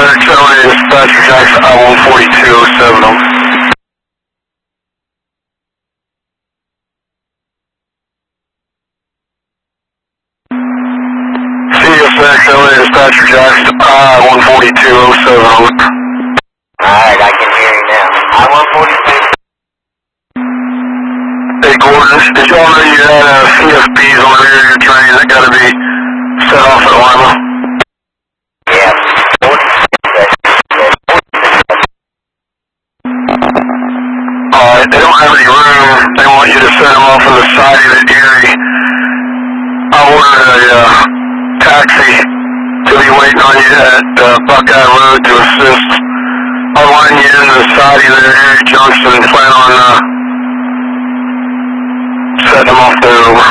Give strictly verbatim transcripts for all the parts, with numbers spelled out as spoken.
Accelerated dispatcher Jackson I one forty-two oh seven. C S X L A dispatcher Jackson I one forty-two oh seven. Alright, I can hear you now. I one forty-two. Hey Gordon, did y'all know you had uh, C F Bs on the rear of your train that gotta be set off at Lima? Yeah. Alright, they don't have any room. They want you to set them off on the side of the Erie. I ordered a uh, taxi to be waiting on you at uh, Buckeye Road to assist. I'll line you into the side of the Erie Junction and plan on uh, setting them off there over.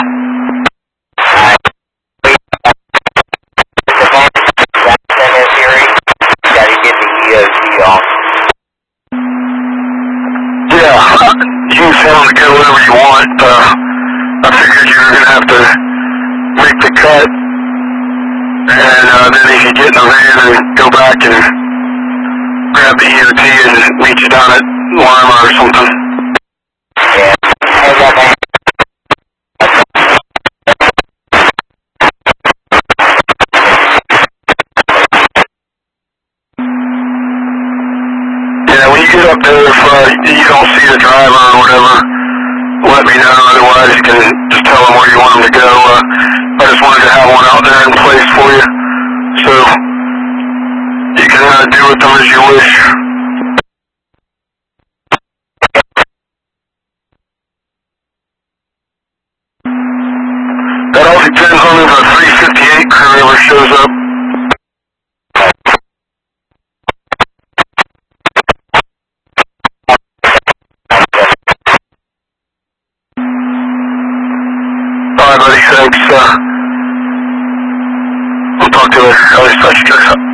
Yeah, you can tell them to get whatever you want. Uh, I figured you were going to have to make the cut, and uh, then you could get in the van and go back and grab the E O T and meet you down at Lima or something. Yeah. Yeah, when you get up there, if uh, you don't see the driver or whatever, let me know. Otherwise, you can just tell them where you want them to go. Uh, I just wanted to have one out there in place for you, so you can uh, do with them as you wish. That all depends on if a three fifty-eight crew ever shows up. Alright, buddy, thanks. Uh, we'll talk to you later. I'll just touch you.